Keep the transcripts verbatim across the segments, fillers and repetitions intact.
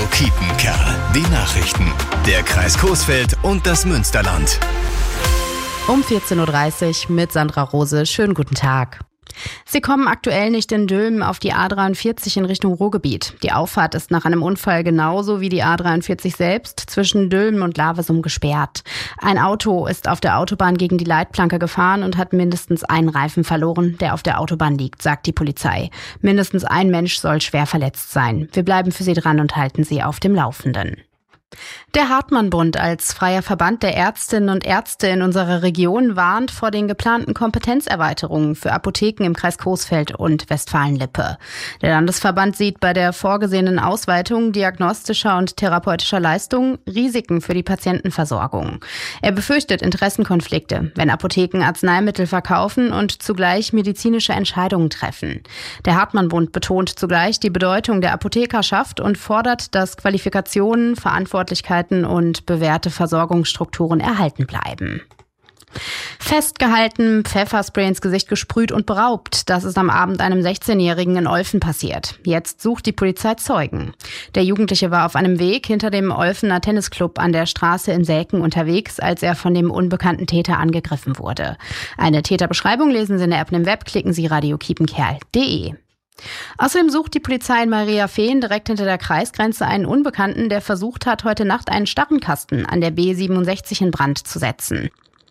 Kiepenkerl. Die Nachrichten. Der Kreis Coesfeld und das Münsterland. Um vierzehn Uhr dreißig mit Sandra Rose. Schönen guten Tag. Sie kommen aktuell nicht in Dülmen auf die A dreiundvierzig in Richtung Ruhrgebiet. Die Auffahrt ist nach einem Unfall genauso wie die A dreiundvierzig selbst zwischen Dülmen und Lavesum gesperrt. Ein Auto ist auf der Autobahn gegen die Leitplanke gefahren und hat mindestens einen Reifen verloren, der auf der Autobahn liegt, sagt die Polizei. Mindestens ein Mensch soll schwer verletzt sein. Wir bleiben für Sie dran und halten Sie auf dem Laufenden. Der Hartmann-Bund als freier Verband der Ärztinnen und Ärzte in unserer Region warnt vor den geplanten Kompetenzerweiterungen für Apotheken im Kreis Coesfeld und Westfalen-Lippe. Der Landesverband sieht bei der vorgesehenen Ausweitung diagnostischer und therapeutischer Leistungen Risiken für die Patientenversorgung. Er befürchtet Interessenkonflikte, wenn Apotheken Arzneimittel verkaufen und zugleich medizinische Entscheidungen treffen. Der Hartmann-Bund betont zugleich die Bedeutung der Apothekerschaft und fordert, dass Qualifikationen, Verantwortlichkeiten und bewährte Versorgungsstrukturen erhalten bleiben. Festgehalten, Pfefferspray ins Gesicht gesprüht und beraubt. Das ist am Abend einem sechzehnjährigen in Olfen passiert. Jetzt sucht die Polizei Zeugen. Der Jugendliche war auf einem Weg hinter dem Olfener Tennisclub an der Straße in Selken unterwegs, als er von dem unbekannten Täter angegriffen wurde. Eine Täterbeschreibung lesen Sie in der App im Web, klicken Sie radio kiepenkerl punkt de. Außerdem sucht die Polizei in Mariafehn direkt hinter der Kreisgrenze einen Unbekannten, der versucht hat, heute Nacht einen Starrenkasten an der B siebenundsechzig in Brand zu setzen.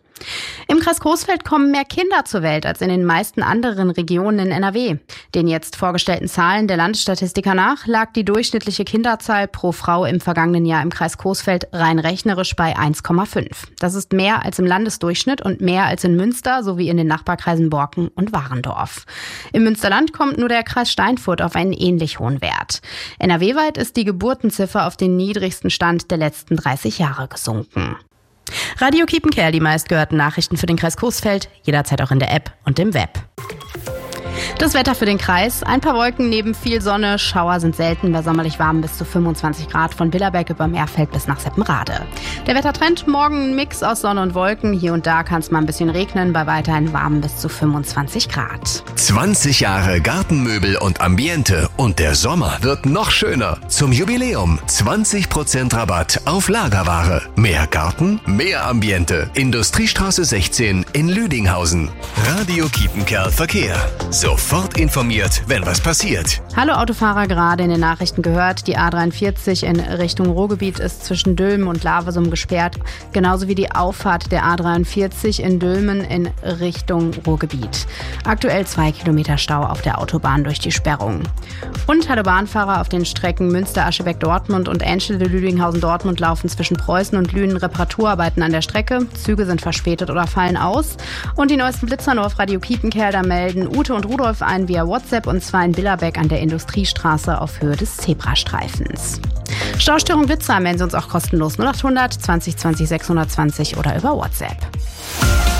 Im Kreis Coesfeld kommen mehr Kinder zur Welt als in den meisten anderen Regionen in N R W. Den jetzt vorgestellten Zahlen der Landesstatistiker nach lag die durchschnittliche Kinderzahl pro Frau im vergangenen Jahr im Kreis Coesfeld rein rechnerisch bei eins Komma fünf. Das ist mehr als im Landesdurchschnitt und mehr als in Münster sowie in den Nachbarkreisen Borken und Warendorf. Im Münsterland kommt nur der Kreis Steinfurt auf einen ähnlich hohen Wert. N R W-weit ist die Geburtenziffer auf den niedrigsten Stand der letzten dreißig Jahre gesunken. Radio Kiepenkerl, die meistgehörten Nachrichten für den Kreis Coesfeld, jederzeit auch in der App und im Web. Das Wetter für den Kreis: ein paar Wolken neben viel Sonne, Schauer sind selten, bei sommerlich warm bis zu fünfundzwanzig Grad von Billerberg über Meerfeld bis nach Seppenrade. Der Wettertrend: morgen ein Mix aus Sonne und Wolken, hier und da kann es mal ein bisschen regnen, bei weiterhin warm bis zu fünfundzwanzig Grad. zwanzig Jahre Gartenmöbel und Ambiente und der Sommer wird noch schöner. Zum Jubiläum zwanzig Prozent Rabatt auf Lagerware. Mehr Garten, mehr Ambiente. Industriestraße sechzehn in Lüdinghausen. Radio Kiepenkerl Verkehr. Sofort informiert, wenn was passiert. Hallo Autofahrer, gerade in den Nachrichten gehört, die A dreiundvierzig in Richtung Ruhrgebiet ist zwischen Dülmen und Lavesum gesperrt, genauso wie die Auffahrt der A dreiundvierzig in Dülmen in Richtung Ruhrgebiet. Aktuell zwei Kilometer Stau auf der Autobahn durch die Sperrung. Und hallo Bahnfahrer, auf den Strecken Münster-Aschebeck-Dortmund und Enschede-Lüdinghausen-Dortmund laufen zwischen Preußen und Lünen Reparaturarbeiten an der Strecke. Züge sind verspätet oder fallen aus. Und die neuesten Blitzer nur auf Radio Kiepenkerl, da melden Ute und Rudolf ein via WhatsApp, und zwar in Billerbeck an der Industriestraße auf Höhe des Zebrastreifens. Staustörung Blitzer melden Sie uns auch kostenlos null achthundert zwanzig zwanzig sechshundertzwanzig oder über WhatsApp.